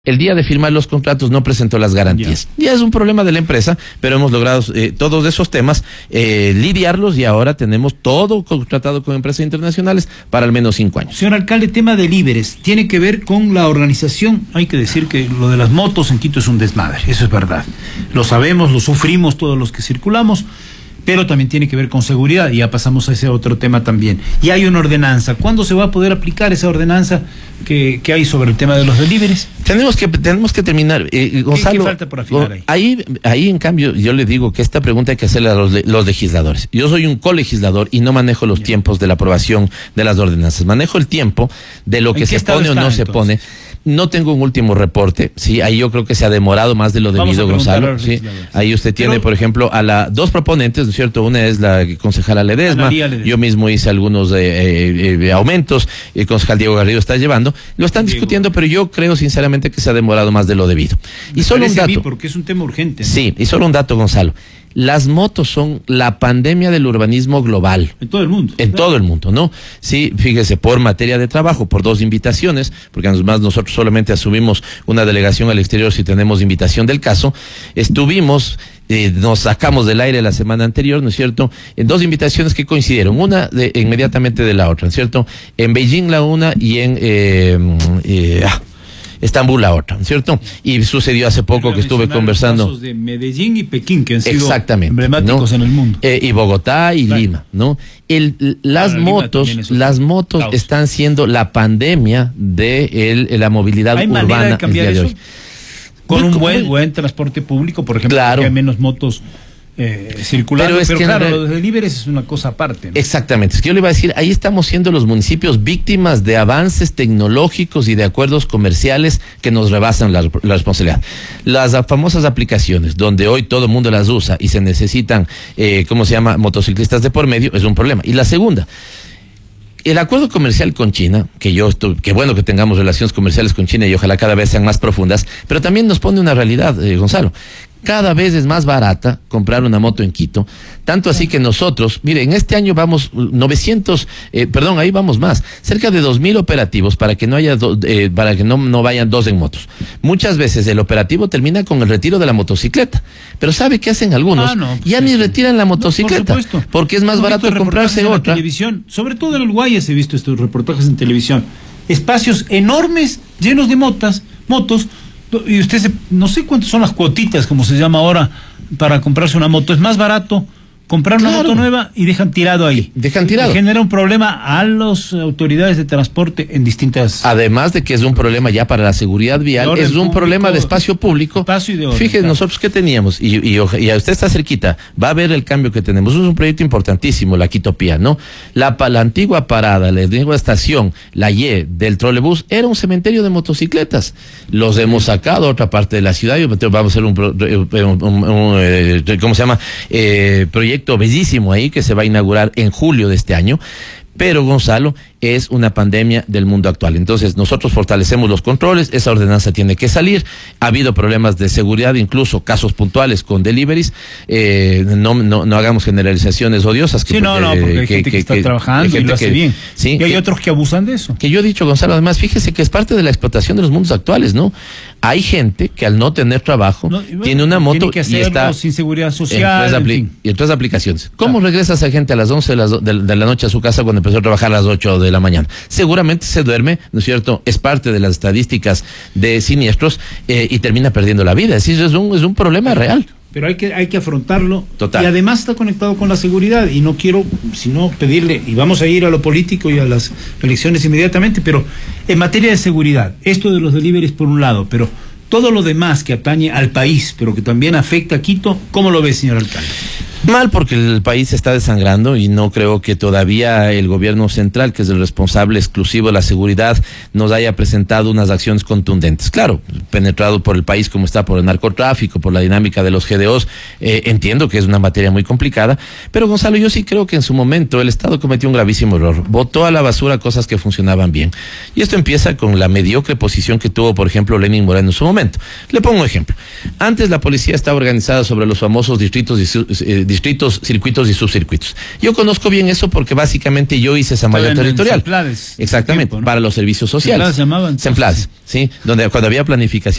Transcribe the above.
El día de firmar los contratos no presentó las garantías. Ya es un problema de la empresa, pero hemos logrado todos esos temas lidiarlos y ahora tenemos todo contratado con empresas internacionales para al menos 5 años. Señor alcalde, tema de Líberes, tiene que ver con la organización. Hay que decir que lo de las motos en Quito es un desmadre, eso es verdad. Lo sabemos, lo sufrimos todos los que circulamos, pero también tiene que ver con seguridad, y ya pasamos a ese otro tema también. Y hay una ordenanza. ¿Cuándo se va a poder aplicar esa ordenanza que hay sobre el tema de los deliveries? Tenemos que terminar, Gonzalo. ¿Qué falta por afinar ahí? Ahí, en cambio, yo le digo que esta pregunta hay que hacerle a los legisladores. Yo soy un colegislador y no manejo los tiempos de la aprobación de las ordenanzas. Manejo el tiempo de lo que se pone o no se pone. No tengo un último reporte, sí, ahí yo creo que se ha demorado más de lo debido, Gonzalo. Sí. Ahí usted tiene, por ejemplo, a dos proponentes, ¿no es cierto? Una es la concejala Ledesma, yo mismo hice algunos aumentos, el concejal Diego Garrido está llevando, lo están discutiendo, pero yo creo sinceramente que se ha demorado más de lo debido. Y solo un dato, porque es un tema urgente, ¿no? Sí, y solo un dato, Gonzalo. Las motos son la pandemia del urbanismo global. En todo el mundo. En todo el mundo, ¿no? Sí, fíjese, por materia de trabajo, por 2 invitaciones, porque además nosotros solamente asumimos una delegación al exterior si tenemos invitación del caso. Estuvimos, nos sacamos del aire la semana anterior, ¿no es cierto?, en 2 invitaciones que coincidieron, una inmediatamente de la otra, ¿no es cierto? En Beijing la una y en Estambul la otra, ¿no es cierto? Y sucedió hace poco que estuve conversando. Casos de Medellín y Pekín, que han sido emblemáticos, ¿no?, en el mundo. Y Bogotá y Lima, ¿no? Las motos están siendo la pandemia de la movilidad urbana. ¿Hay manera de cambiar el día eso? de hoy. Con un buen transporte público, por ejemplo, claro, que hay menos motos circulando, pero claro, los deliveries es una cosa aparte, ¿no? Exactamente, es que yo le iba a decir, ahí estamos siendo los municipios víctimas de avances tecnológicos y de acuerdos comerciales que nos rebasan la responsabilidad. Las famosas aplicaciones, donde hoy todo el mundo las usa y se necesitan, motociclistas de por medio, es un problema. Y la segunda, el acuerdo comercial con China, que bueno que tengamos relaciones comerciales con China y ojalá cada vez sean más profundas, pero también nos pone una realidad, Gonzalo. Cada vez es más barata comprar una moto en Quito, tanto así que nosotros, mire, en este año vamos ahí vamos más, cerca de 2,000 operativos para que no haya para que no vayan 2 en motos. Muchas veces el operativo termina con el retiro de la motocicleta, pero ¿sabe qué hacen algunos? Ni retiran la motocicleta, porque es más barato comprarse otra. Televisión, sobre todo en Uruguay he visto estos reportajes en televisión, espacios enormes llenos de motos. Y usted no sé cuántas son las cuotitas, como se llama ahora, para comprarse una moto. Es más barato comprar una moto nueva y dejan tirado ahí. Genera un problema a las autoridades de transporte en distintas... Además de que es un problema ya para la seguridad vial, es un problema de espacio público. Fíjese, nosotros ¿qué teníamos? Y usted está cerquita, va a ver el cambio que tenemos. Es un proyecto importantísimo, la Quitopía, ¿no? La antigua parada, la antigua estación, la Y del trolebús, era un cementerio de motocicletas. Los hemos sacado a otra parte de la ciudad y vamos a hacer proyecto bellísimo ahí que se va a inaugurar en julio de este año. Pero, Gonzalo, es una pandemia del mundo actual. Entonces, nosotros fortalecemos los controles, esa ordenanza tiene que salir. Ha habido problemas de seguridad, incluso casos puntuales con deliveries. No hagamos generalizaciones odiosas. Porque hay gente que está trabajando y lo hace bien. Sí, y hay otros que abusan de eso. Que yo he dicho, Gonzalo, además, fíjese que es parte de la explotación de los mundos actuales, ¿no? Hay gente que al no tener trabajo, tiene una moto y está sin seguridad social. En 3 aplicaciones. ¿Cómo regresa esa gente a las 11 de la noche a su casa cuando empezó a trabajar a las 8 de la mañana? Seguramente se duerme, ¿no es cierto? Es parte de las estadísticas de siniestros y termina perdiendo la vida. Es decir, es un problema real. Pero hay que afrontarlo. Total. Y además está conectado con la seguridad. Y no quiero sino pedirle, y vamos a ir a lo político y a las elecciones inmediatamente, pero en materia de seguridad, esto de los deliveries por un lado, pero todo lo demás que atañe al país, pero que también afecta a Quito, ¿cómo lo ve, señor alcalde? Mal, porque el país se está desangrando y no creo que todavía el gobierno central, que es el responsable exclusivo de la seguridad, nos haya presentado unas acciones contundentes. Claro, penetrado por el país como está, por el narcotráfico, por la dinámica de los GDOs, entiendo que es una materia muy complicada, pero Gonzalo, yo sí creo que en su momento el Estado cometió un gravísimo error, botó a la basura cosas que funcionaban bien. Y esto empieza con la mediocre posición que tuvo, por ejemplo, Lenín Moreno en su momento. Le pongo un ejemplo. Antes la policía estaba organizada sobre los famosos distritos distritos, circuitos y subcircuitos. Yo conozco bien eso porque básicamente yo hice esa malla territorial. Semplades, exactamente, tiempo, ¿no? para los servicios sociales. Semplades llamaban. Semplades, sí, donde cuando había planificación